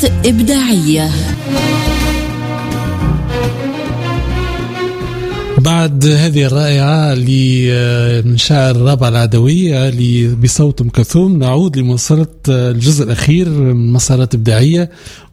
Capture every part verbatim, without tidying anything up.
إبداعية. بعد هذه الرائعة من شاعر الرابعة العدوية بصوت أم كلثوم، نعود لمواصلة الجزء الأخير من مسارات إبداعية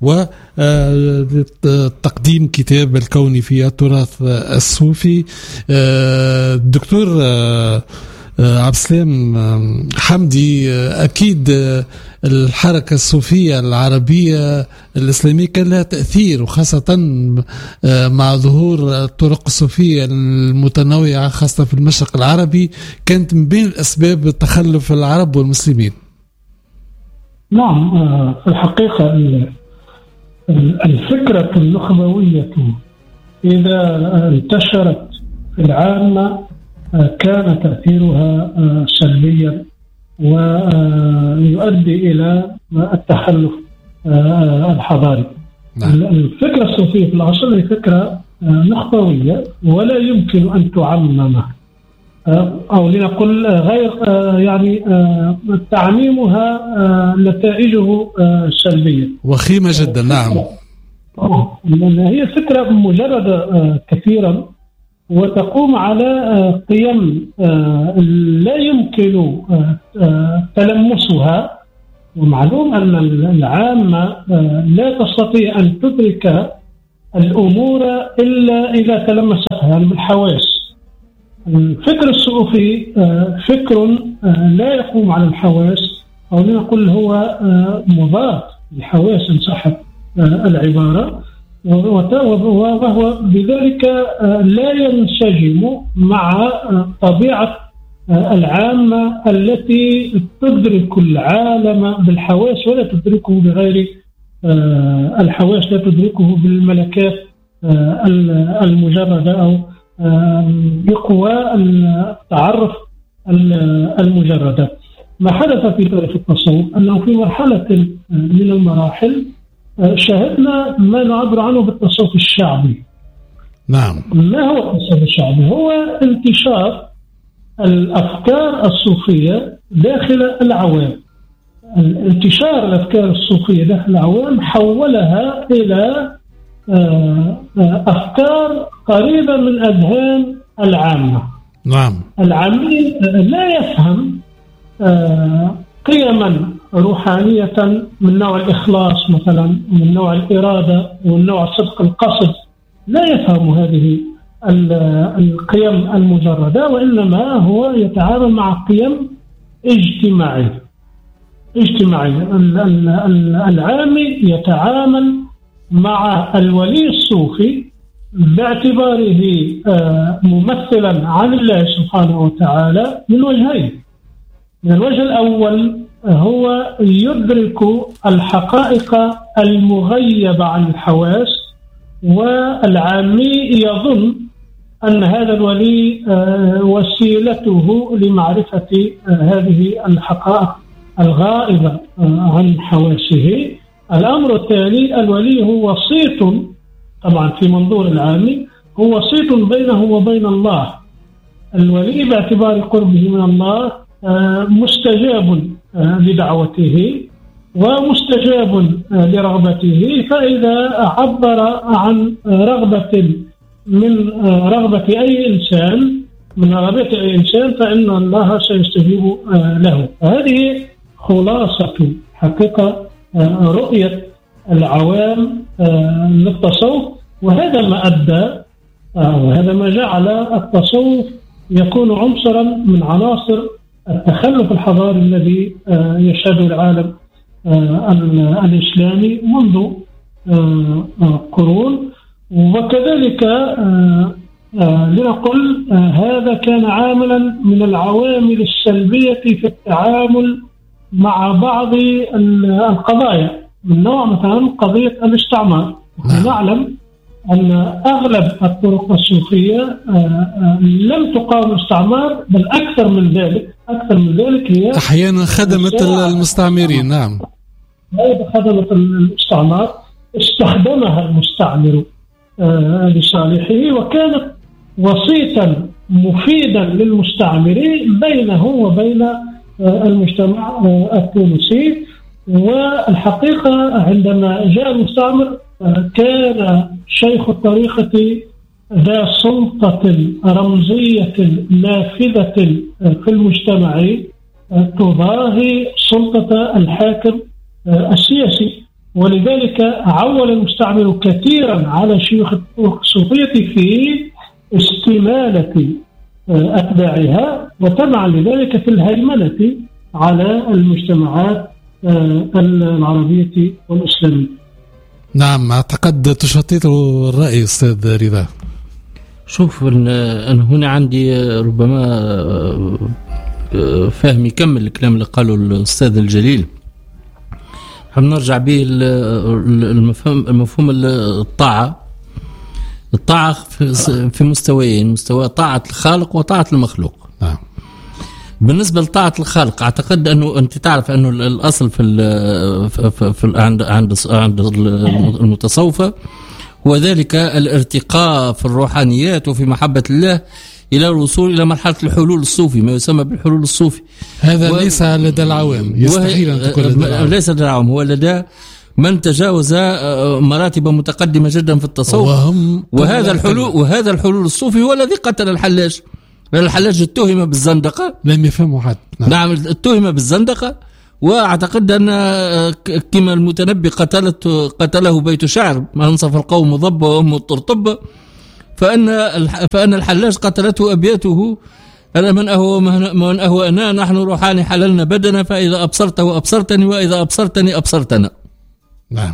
وتقديم كتاب الكوني في التراث الصوفي. الدكتور عبد السلام حمدي، أكيد الحركة الصوفية العربية الإسلامية كان لها تأثير، وخاصة مع ظهور الطرق الصوفية المتنوعة خاصة في المشرق العربي، كانت من بين الأسباب تخلف العرب والمسلمين. نعم، في الحقيقة الفكرة النخبوية إذا انتشرت في العامة كان تأثيرها سلبيا ويؤدي إلى التخلف الحضاري. الفكرة الصوفية في الأصل هي فكرة نخبوية ولا يمكن أن تعمم، أو لنقل غير يعني تعميمها نتائجه سلبية وخيمة جدا. نعم، هي فكرة مجردة كثيرا وتقوم على قيم لا يمكن تلمسها، ومعلوم أن العامة لا تستطيع أن تدرك الأمور إلا إذا تلمستها، يعني بالحواس. الفكر الصوفي فكر لا يقوم على الحواس، أو لنقول هو مضاد للحواس إن صحت العبارة، وهو بذلك لا ينسجم مع طبيعة العامة التي تدرك العالم بالحواس ولا تدركه بغير الحواس، لا تدركه بالملكات المجردة أو بقوى التعرف المجردة. ما حدث في تاريخ التصوف أنه في مرحلة من المراحل شاهدنا ما نعبر عنه بالتصوف الشعبي. نعم، ما هو التصوف الشعبي؟ هو انتشار الأفكار الصوفية داخل العوام. انتشار الأفكار الصوفية داخل العوام حولها إلى أفكار قريبة من أذهان العامة. نعم، العامي لا يفهم قيما روحانية من نوع الإخلاص مثلا، من نوع الإرادة ومن نوع صدق القصد، لا يفهم هذه القيم المجردة، وإنما هو يتعامل مع قيم اجتماعية. اجتماعية العامي يتعامل مع الولي الصوفي باعتباره ممثلا عن الله سبحانه وتعالى من وجهين. من الوجه الأول هو يدرك الحقائق المغيبة عن الحواس، والعامي يظن أن هذا الولي وسيلته لمعرفة هذه الحقائق الغائبة عن حواسه. الأمر الثاني، الولي هو وسيط، طبعا في منظور العامي هو وسيط بينه وبين الله. الولي باعتبار قربه من الله مستجاب لدعوته ومستجاب لرغبته، فإذا عبر عن رغبة من رغبة أي إنسان من رغبة أي إنسان فإن الله سيستجيب له. هذه خلاصة حقيقة رؤية العوام للتصوف، وهذا ما أدى وهذا ما جعل التصوف يكون عنصرا من عناصر التخلف الحضاري الذي يشهده العالم الإسلامي منذ قرون. وكذلك لنقل هذا كان عاملا من العوامل السلبية في التعامل مع بعض القضايا، من نوع مثلا قضية الاستعمار. نعلم أن أغلب الطرق الصوفية لم تقاوم الاستعمار، بل أكثر من ذلك أكثر من ذلك هي أحيانا خدمت المستعمرين. نعم، خدمت الاستعمار، استخدمها المستعمر لصالحه، وكانت وسيطا مفيدا للمستعمرين بينه وبين المجتمع التونسي. والحقيقة عندما جاء المستعمر كان شيخ الطريقة ذا سلطة رمزية نافذة في المجتمع تضاهي سلطة الحاكم السياسي، ولذلك عول المستعمر كثيرا على شيوخ الصوفية في استمالة أتباعها، وتبعا لذلك في الهيمنة على المجتمعات العربية والإسلامية. نعم، أعتقد تشتت الرأي أستاذ رضا. شوف أنا هنا عندي ربما فهم يكمل الكلام اللي قاله الأستاذ الجليل. هنرجع به المفهوم المفهوم الطاعة. الطاعة في مستويين، مستوى طاعة الخالق وطاعة المخلوق. نعم. بالنسبة لطاعة الخالق أعتقد أنه أنت تعرف أنه الأصل في في, في عند عند عند المتصوفة هو ذلك الارتقاء في الروحانيات وفي محبة الله إلى الوصول إلى مرحلة الحلول الصوفي، ما يسمى بالحلول الصوفي. هذا و... ليس لدى العوام، يستحيل أن تكون لدى العوام. ليس لدى العوام، هو لدى من تجاوز مراتب متقدمة جدا في التصوف. وهم وهذا الحلول وهذا الحلول الصوفي هو الذي قتل الحلاج. الحلاج اتهم بالزندقة، لم يفهموا حد. نعم, نعم اتهم بالزندقة، واعتقد أن كما المتنبي قتلت قتله بيت شعر ما انصف القوم ضب وأم الطرطب، فأن فأن الحلاج قتلته أبياته أنا من أهو من أهو أنا نحن روحاني حللنا بدنا، فإذا أبصرته أبصرتني وإذا أبصرتني أبصرتنا. نعم.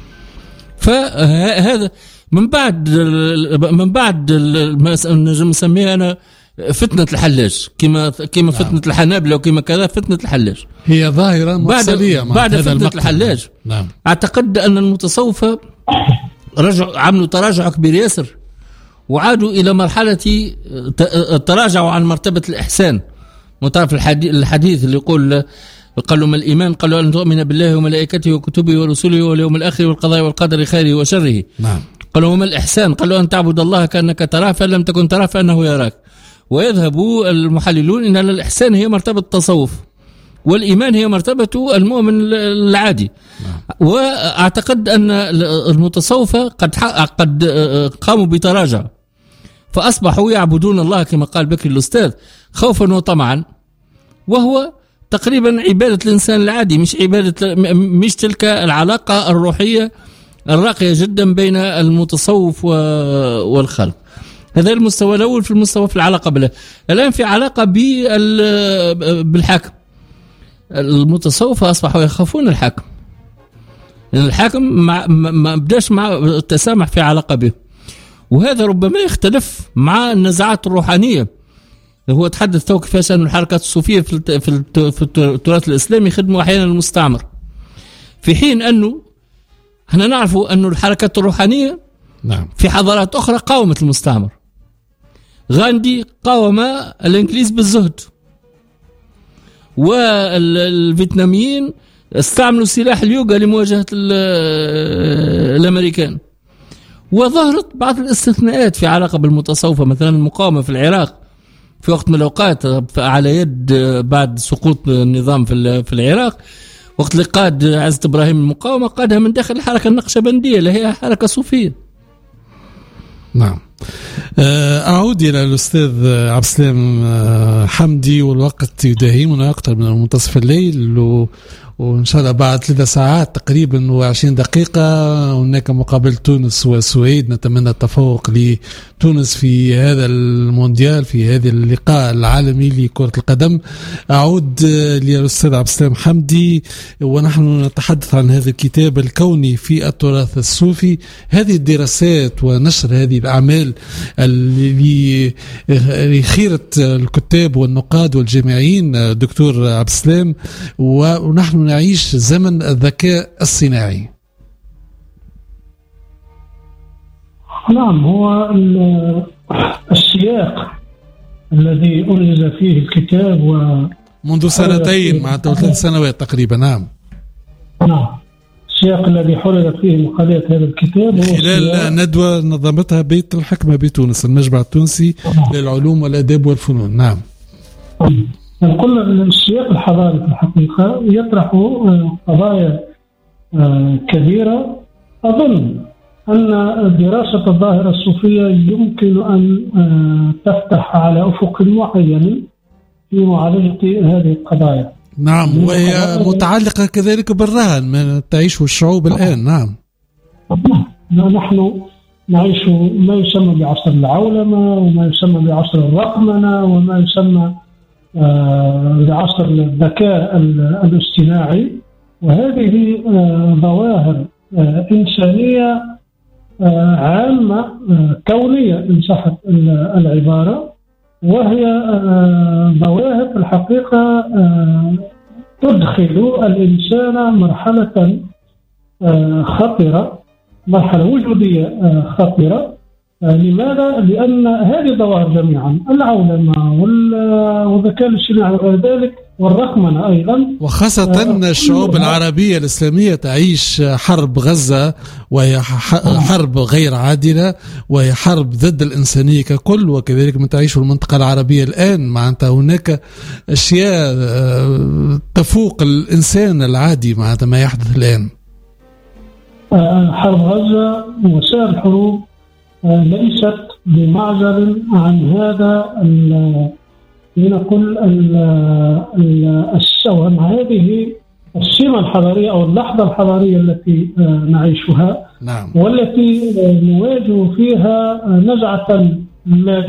فهذا من بعد من بعد ما نسميها أنا فتنة الحلاج، كما كما فتنة الحنابلة وكما كذا فتنة الحلاج هي ظاهرة مفصلية بعد, بعد فتنة الحلاج. نعم. أعتقد أن المتصوفة رجعوا عملوا تراجع كبير ياسر، وعادوا إلى مرحلة تراجعوا عن مرتبة الإحسان. متعرف الحديث اللي يقول قالوا ما الإيمان؟ قالوا أن تؤمن بالله وملائكته وكتبه ورسله واليوم الآخر والقضاء والقدر خيره وشره. نعم. قالوا وما الإحسان؟ قالوا أن تعبد الله كأنك تراه فإن لم تكن تراه فإنه يراك. ويذهب المحللون إن الإحسان هي مرتبة التصوف، والإيمان هي مرتبة المؤمن العادي. نعم. وأعتقد أن المتصوفة قد قد قاموا بتراجع، فأصبحوا يعبدون الله كما قال بكر الأستاذ خوفا وطمعا، وهو تقريبا عبادة الإنسان العادي، مش عبادة مش تلك العلاقة الروحية الراقية جدا بين المتصوف والخلق. هذا المستوى الأول في المستوى في العلاقة بالله. الآن في علاقة بالحاكم. المتصوفة أصبحوا يخافون الحاكم، لأن الحاكم ما بداش مع التسامح في علاقة به، وهذا ربما يختلف مع النزاعات الروحانية. هو تحدث تو كيفاش أن الحركات الصوفية في في التراث الإسلامي خدموا أحيانا المستعمر، في حين أنه احنا نعرف أن الحركات الروحانية نعم في حضارات أخرى قاومت المستعمر. غاندي قاوم الإنجليز بالزهد، والفيتناميين استعملوا سلاح اليوغا لمواجهة الأمريكان. وظهرت بعض الاستثناءات في علاقة بالمتصوفة، مثلا المقاومة في العراق في وقت من الأوقات على يد بعد سقوط النظام في العراق، وقت اللي قاد عزة إبراهيم المقاومة قادها من داخل الحركة النقشبندية اللي هي حركة صوفية. نعم. أعود إلى الأستاذ عبد السلام حمدي، والوقت يداهمنا أكثر من منتصف الليل، و... وإن شاء الله بعد ثلاث ساعات تقريبا وعشرين دقيقة هناك مقابل تونس والسويد. نتمنى التفوق لتونس في هذا المونديال، في هذا اللقاء العالمي لكرة القدم. أعود للأستاذ عبد السلام حمدي، ونحن نتحدث عن هذا الكتاب الكوني في التراث الصوفي. هذه الدراسات ونشر هذه الأعمال لخيرة الكتاب والنقاد والجامعين دكتور عبد السلام، ونحن نعيش زمن الذكاء الصناعي. نعم، هو السياق الذي أنجز فيه الكتاب و منذ سنتين مع ثلاث سنوات تقريبا. نعم نعم السياق الذي حررت فيه مقالات هذا الكتاب خلال ندوة نظمتها بيت الحكمة بتونس، المجمع التونسي نعم. للعلوم والآداب والفنون. نعم. نقول السياق الحضاري في الحقيقة يطرح قضايا كبيرة. أظن أن دراسة الظاهرة الصوفية يمكن أن تفتح على أفق معين في معالجة هذه القضايا. نعم، وهي متعلقة كذلك بالرهن من تعيشه الشعوب الآن. نعم، نحن نعيش ما يسمى بعصر العولمة، وما يسمى بعصر الرقمنة، وما يسمى بعصر الذكاء الاصطناعي، وهذه ظواهر إنسانية عامة كونية إن صحت العبارة، وهي ظواهر في الحقيقة تدخل الإنسان مرحلة خطرة، مرحلة وجودية خطرة. لماذا؟ لأن هذه الظواهر جميعا، العولمة والذكاء الاصطناعي وغير ذلك والرقمنة أيضا، وخاصة الشعوب العربية الإسلامية تعيش حرب غزة، وهي حرب غير عادلة، وهي حرب ضد الإنسانية ككل، وكذلك ما تعيشه المنطقة العربية الآن. معناتها هناك أشياء تفوق الإنسان العادي معناتها ما يحدث الآن. حرب غزة وسائر الحروب ليست بمعزل عن هذا لنقول السوى مع هذه السمة الحضارية أو اللحظة الحضارية التي نعيشها. نعم. والتي نواجه فيها نزعة